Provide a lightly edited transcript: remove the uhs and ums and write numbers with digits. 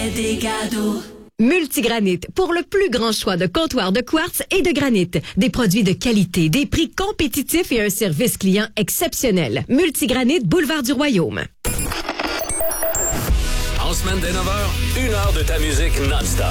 fais des cadeaux. Multigranit, pour le plus grand choix de comptoirs de quartz et de granit. Des produits de qualité, des prix compétitifs et un service client exceptionnel. Multigranit, boulevard du Royaume. En semaine dès 9h, 1 heure de ta musique non-stop.